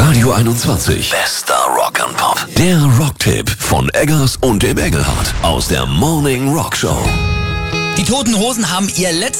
Radio 21. Bester Rock and Pop. Der Rocktipp von Eggers und dem Engelhardt aus der Morning Rock Show. Die Toten Hosen haben ihr letztes